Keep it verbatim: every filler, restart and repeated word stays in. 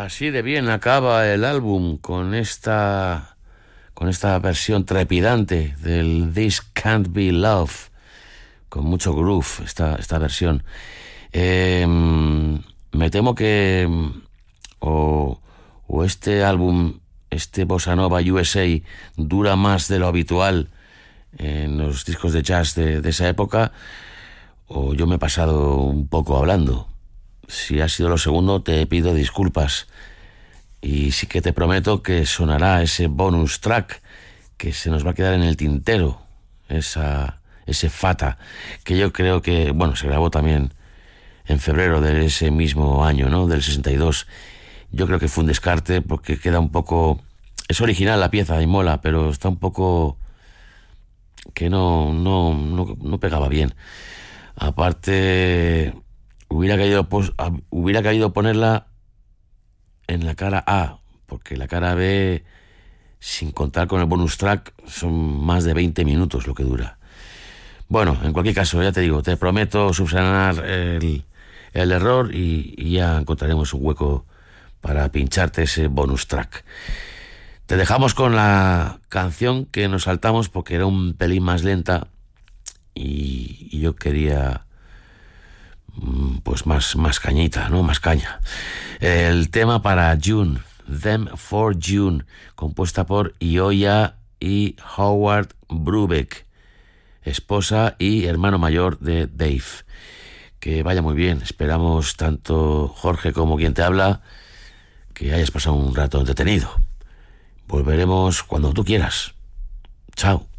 Así de bien acaba el álbum con esta con esta versión trepidante del This Can't Be Love, con mucho groove esta, esta versión. Eh, me temo que o, o este álbum, este Bossa Nova U S A, dura más de lo habitual en los discos de jazz de, de esa época, o yo me he pasado un poco hablando. Si ha sido lo segundo, te pido disculpas. Y sí que te prometo que sonará ese bonus track que se nos va a quedar en el tintero, esa, ese Fata, que yo creo que, bueno, se grabó también en febrero de ese mismo año, ¿no?, del sesenta y dos. Yo creo que fue un descarte porque queda un poco... Es original la pieza y mola, pero está un poco... que no, no, no, no pegaba bien. Aparte... Hubiera caído, pues, hubiera caído ponerla en la cara A, porque la cara B, sin contar con el bonus track, son más de veinte minutos lo que dura. Bueno, en cualquier caso, ya te digo, te prometo subsanar el, el error y, y ya encontraremos un hueco para pincharte ese bonus track. Te dejamos con la canción que nos saltamos porque era un pelín más lenta y, y yo quería... pues más, más cañita, ¿no? Más caña. El tema para June, Them for June, compuesta por Ioya y Howard Brubeck, esposa y hermano mayor de Dave. Que vaya muy bien. Esperamos, tanto Jorge como quien te habla, que hayas pasado un rato entretenido. Volveremos cuando tú quieras. Chao.